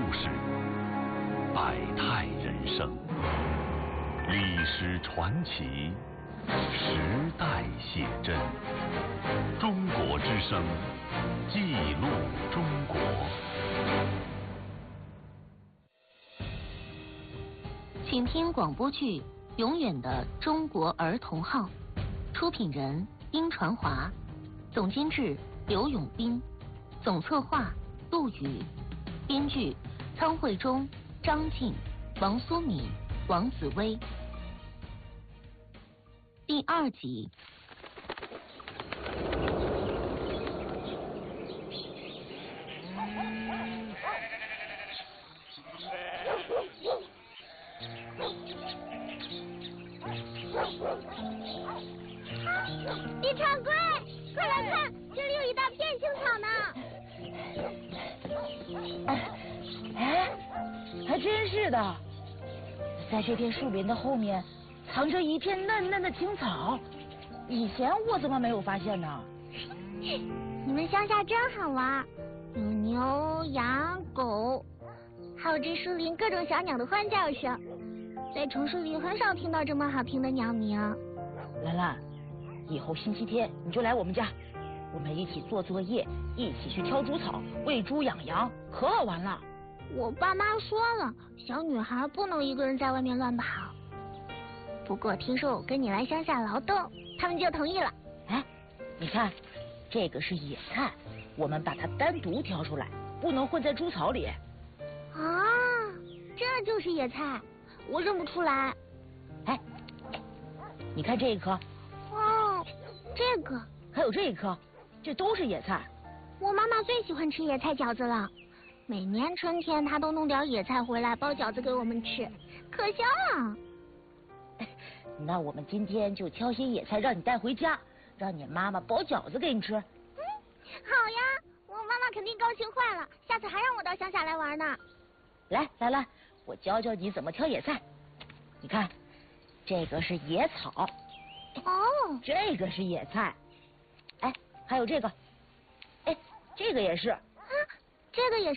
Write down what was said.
事，百态人生，历史传奇，时代写真。中国之声，记录中国。 请听广播剧《永远的中国儿童号》，出品人殷传华，总监制刘永斌，总策划陆羽，编剧仓慧忠、张静、王苏敏、王子薇。第2集。 地产龟，快来看，这里有一大片青草呢！ 哎，还真是的，在这片树林的后面，藏着一片嫩嫩的青草。以前我怎么没有发现呢？ 你们乡下真好玩，有牛、羊、狗，还有这树林各种小鸟的欢叫声。在城市里很少听到这么好听的鸟鸣。 兰兰，以后星期天你就来我们家，我们一起做作业，一起去挑猪草，喂猪养羊，可好玩了。 我爸妈说了，小女孩不能一个人在外面乱跑。不过听说我跟你来乡下劳动，他们就同意了。 哎，你看，这个是野菜，我们把它单独挑出来，不能混在猪草里。 啊，这就是野菜，我认不出来。 哎，你看这一颗。 哦，这个。 还有这一颗，这都是野菜。 我妈妈最喜欢吃野菜饺子了，每年春天她都弄点野菜回来包饺子给我们吃，可香了。 那我们今天就挑些野菜让你带回家，让你妈妈包饺子给你吃。 好呀，我妈妈肯定高兴坏了，下次还让我到乡下来玩呢。 来，兰兰，我教教你怎么挑野菜。你看，这个是野草。 哦， 这个是野菜。哎，还有这个，哎，这个也是。 啊，这个也是。